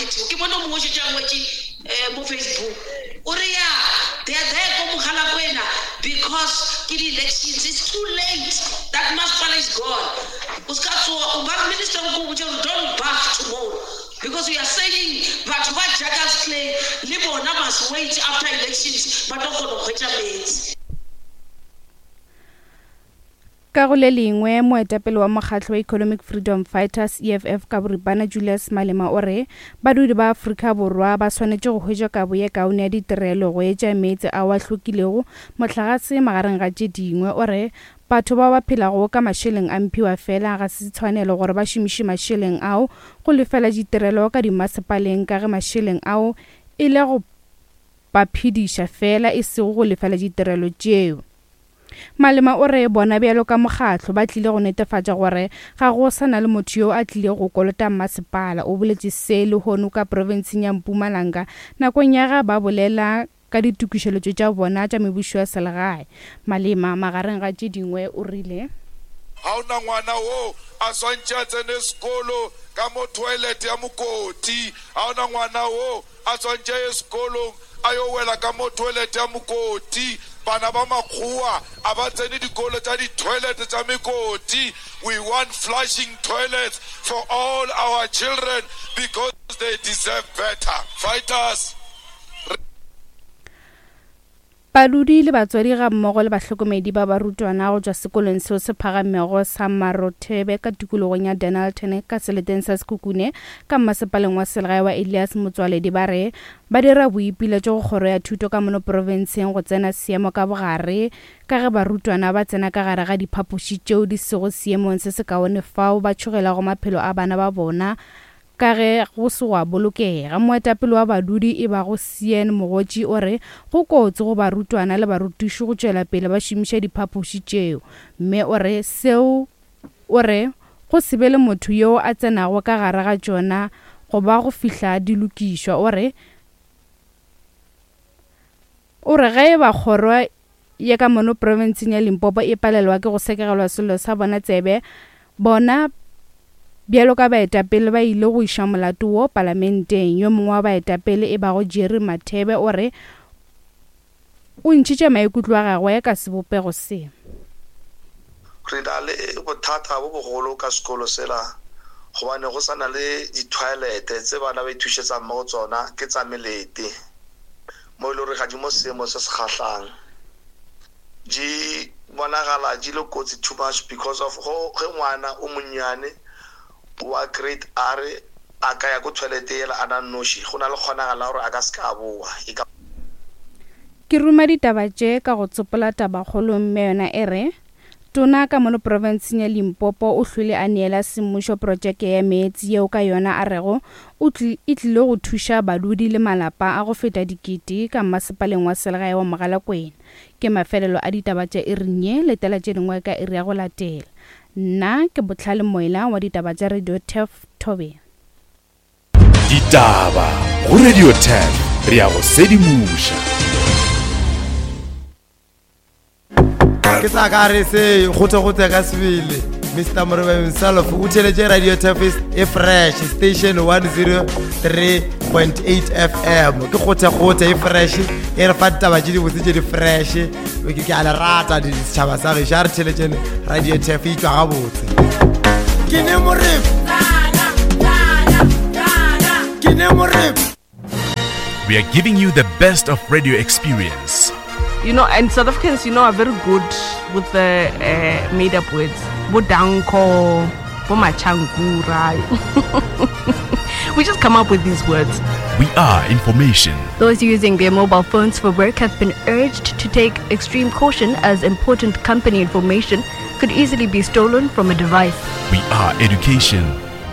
marketing ke bona mo tshetsang wa mo Facebook Uria they are there go mukhala kwena because the elections it's too late that masipala is gone uskatso uba minister ukuthi don't bath tomorrow because we are saying that what Jagas claim libona must wait after elections but don't go to metsi ka go le lengwe moetapele wa mokgatlo wa Economic Freedom Fighters EFF ka boripana Julius Malema o re badudi ba Afrika Borwa ba swanetse go hwetša kabo ye kaone ya ditirelo go etša metsi a wa hlokilego motlhagatse magareng ga tše dingwe o re batho ba phelago ka masheleng a mpiwa fela ga se tshwanelo gore ba šomiše masheleng ao go lefela ditirelo ka dimasepaleng ka ge masheleng ao e le go ba phediša fela e se go lefela ditirelo tšeo Malema o re bona bjalo ka mokgatlo ba tlile go netefatša gore ga go sana le motho yo a tlile go kolota masepala o boletše se le hono ka provinceng ya Mpumalanga nakong ya ga ba bolela ka ditukišeletšo tša bona tša mebušo ya selegae Malema magareng ga tše dingwe o rile ha ona ngwana wo a swantša tsene sekolo ka mo toilet ya mokoti ha ona ngwana wo a swantša sekolong a yo wela ka mo toilet ya mokoti bana ba makgua a ba tsene dikolo tša di-toilet tša mekoti we want flushing toilets for all our children because they deserve better fighters Badudi le batswadi ga mmogo le bahlokomedi ba barutwana go tšwa sekolong seo se phagamego sa Marothebe ka tikologong ya Denelton ka seleteng sa Sekukune ka masepaleng wa selegae wa Elias Motswaledi ba re ba dira boipiletšo go kgoro ya thuto ka mono provinceng go tsena seemo ka bogare ka ge barutwana ba tsena ka gare ga diphapoši tšeo di sego seemong se se kaone fao ba tšhogela go maphelo a bana ba bona ka ge go se wa bolokega moetapele wa badudi e ba go Sien Mogotsi o re go kotsi go barutwana le barutiši go tšwela pele ba šomiša diphapoši tšeo mme o re seo o re go se be le motho yo a tsenago ka gare ga tšona go ba go fihla dilokišwa o re ge ba kgoro ye ka mono provinceng ya Limpopo e palelwa ke go sekegelwa selo sa bona tsebe bona bjalo ka baetapele ba ile go iša molato wo parlamenteng yo mongwe wa baetapele e ba go Jerry Mathebe o re o ntšhitše maikutlo a gagwe ka sebopego se re na le bothata bo bogolo ka sekolo sela gobane go sana le di-toilete tse bana ba ithušetsang mo go tsona ke tsa melete mo e le gore ga di mo seemo se se kgatlhang di bonagala di le kotsi too much because of ge ngwana o monnyane wa grade R a ka ya go toilet ela ana noši go na le kgonagala gore a ka se ka boa ke ruma ditaba tše ka go tsopola tabakgolo mme yona e re tona ka mono provinceng ya Limpopo o hlwele a neela semmušo projeke ya metsi yeo ka yona a rego e tlile go thuša badudi le malapa a go feta dikete ka masepaleng wa selegae wa Mogalakwena ke mafelelo a ditaba tša erinye letela tše dingwe ka iri ya go latela nna ke Botlhale Moila wa ditaba tša Radio Tef Tobe ditaba go Radio Tef re ya go sedimuša ke sa ka re se gotse ka sebele Mr. Moreba himself o theletše Radio Tef e fresh station 103.8 FM ke gotse e fresh e re fa ditaba tše di botse tše di fresh ke a le rata ditšhaba sa ge xa re theletšene Radio Tef e tšwa gabotse ke ne Moreba we are giving you the best of radio experience. You know, and South Africans, are very good with the made-up words. Bodanko, bomachangura. We just come up with these words. We are information. Those using their mobile phones for work have been urged to take extreme caution as important company information could easily be stolen from a device. We are education.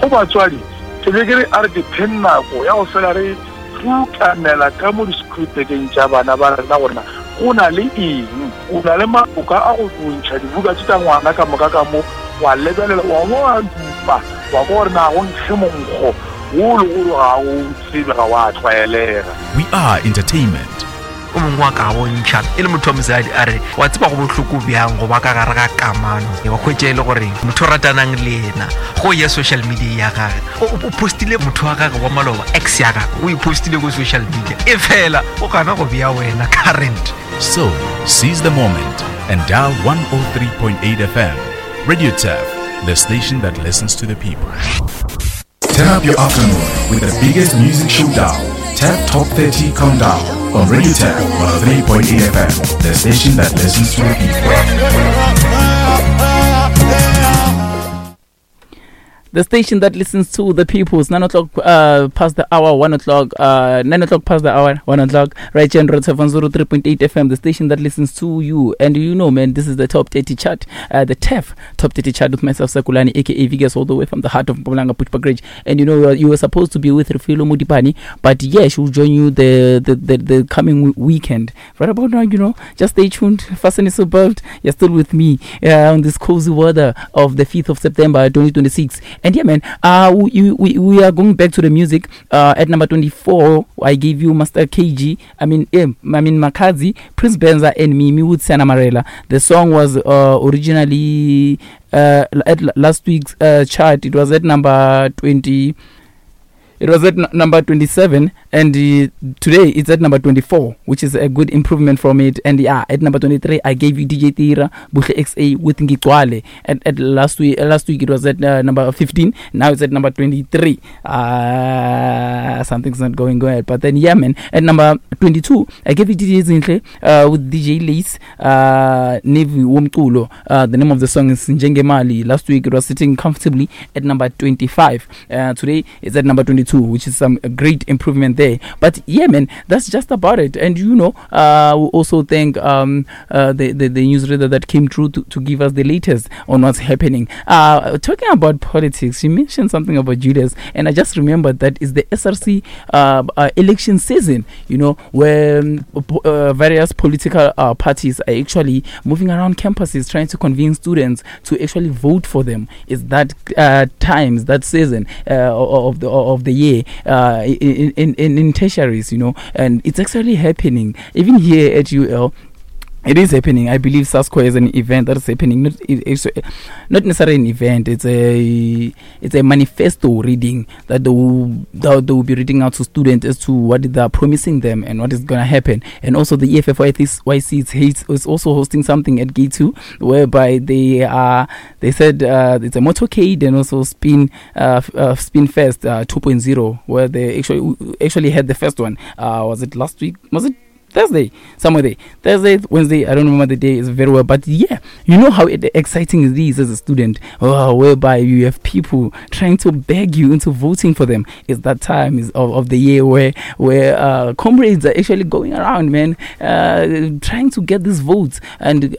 Una le eng una le maoka a go tsontšha dibuka tša ngwana ka moka ka mo wa lebelela wa mo a dupa wa gore na go ntshe monkgo wo le gore ga o tsebe ga wa tlwaelega. We are entertainment. o mongwe wa ka bontšha e le motho wa mosadi a re wa tseba go botlhoko bjang go ba ka gare ga kamano wa hwetša e le gore motho o ratanang le ena go ye social media ya gage o postile motho wa gage wa maloba ex ya gage o ipostile go social media e fela o gana go bea wena current. So, seize the moment and dial 103.8 FM. Radio TEF, the station that listens to the people. Turn up your afternoon with the biggest music showdown, TEF Top 30 Countdown on Radio TEF 103.8 FM, the station that listens to the people. The station that listens to the peoples. 9 o'clock past the hour, 1 o'clock, 9 o'clock past the hour, 1 o'clock. Right here on Road 703.8 FM, the station that listens to you. And you know, man, this is the top 30 chart, the TEF top 30 chart with myself, Sakulani, aka Vigas, all the way from the heart of Mpumalanga, Bushbuckridge. And you know, you were supposed to be with Refilo Mudipani, but yeah, she will join you the coming weekend. Right about now, you know, just stay tuned. Fasten your seatbelt. You're still with me on this cozy weather of the 5th of September 2026. And yeah, man, we are going back to the music. At number 24, I gave you Master KG. Makazi, Prince Benza, and Mimi with Sana Marella. The song was originally at last week's chart. It was at number 20. It was at number 27, and today it's at number 24, which is a good improvement from it. And yeah, at number 23, I gave you DJ Tira, Buhle XA with Ngitwale. At last week it was at number 15. Now it's at number 23. Something's not going good. But then yeah, man, at number 22, I gave you DJ Zinhle with DJ Lace, Nevi Womkulo. The name of the song is Njenge Mali. Last week it was sitting comfortably at number 25. Today it's at number 22. Which is some great improvement there. But yeah, man, that's just about it. And you know, we also thank the newsreader that came through to give us the latest on what's happening. Talking about politics, you mentioned something about Julius, and I just remembered that it's the SRC election season, you know, where various political parties are actually moving around campuses trying to convince students to actually vote for them. It's that times, that season of the year in tertiaries, you know, and it's actually happening even here at UL. It is happening. I believe SASCO is an event that is happening. Not necessarily an event. It's a manifesto reading that they will be reading out to students as to what they are promising them and what is going to happen. And also the EFFYC is also hosting something at Gate 2, whereby they said it's a motorcade and also Spin Fest 2.0, where they actually had the first one. Was it last week? Was it Thursday? Somewhere there. Thursday, Wednesday, I don't remember the day is very well. But yeah, you know how exciting it is as a student, whereby you have people trying to beg you into voting for them. It's that time of the year where comrades are actually going around, man, trying to get these votes. And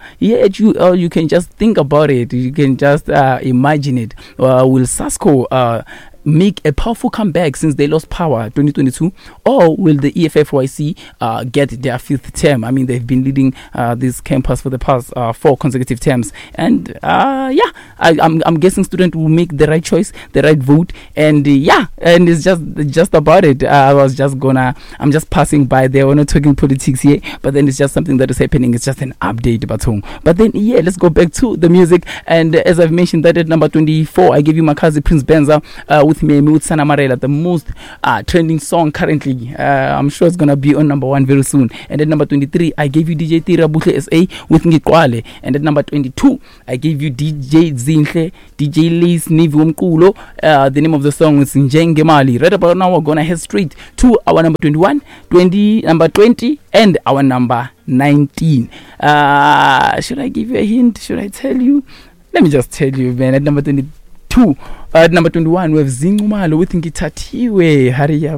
you can just think about it. You can just imagine it. Will SASCO make a powerful comeback since they lost power 2022, or will the EFFYC get their 5th term? I mean, they've been leading this campus for the past 4 consecutive terms, and I'm guessing students will make the right choice, the right vote, and and it's just about it. I'm just passing by there. We're not talking politics here, but then it's just something that is happening. It's just an update about home. But then let's go back to the music. And as I've mentioned, that at number 24, I gave you Makazi Prince Benza with Memi with Sana Marella, the most trending song currently. I'm sure it's gonna be on number 1 very soon. And at number 23, I gave you DJ Tira Buhle SA with Ngikwale. And at number 22, I gave you DJ Zinhle, DJ Lace, Nevi Womkulo. The name of the song is Njenge Mali. Right about now, we're gonna head straight to our number 21, number 20, and our number 19. Should I give you a hint? Should I tell you? Let me just tell you, man. At number 22, at number 21, we have Zingumalo with Ngitatiwe. Hurry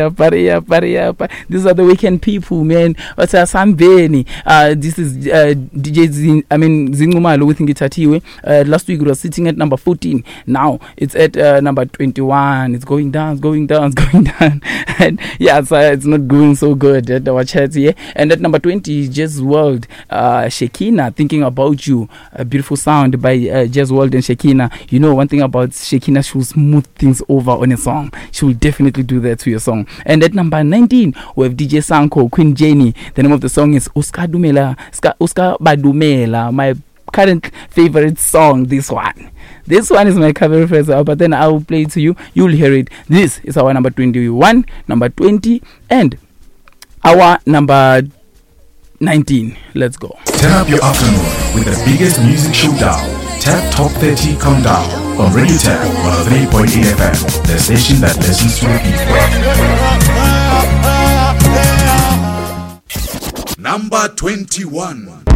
up. These are the weekend people, man. What's Sambeni? This is DJ Zingumalo with Ngitatiwe. Last week it was sitting at number 14. Now it's at number 21. It's going down. And it's not going so good at our charts here. And at number 20, Jazz World, Shekina, Thinking About You. A beautiful sound by Jazz World and Shekina. You know, one thing about Shekina Sakina, she will smooth things over on a song. She will definitely do that to your song. And at number 19, we have DJ Sanko, Queen Jenny. The name of the song is Uska Badumela. My current favorite song, this one. This one is my favorite phrase, but then I will play it to you. You'll hear it. This is our number 21, number 20, and our number 19. Let's go. Turn up your afternoon with the biggest music showdown. Tap Top 30 Countdown on Radio Tap 103.8 FM, the station that listens to the people. Number 21.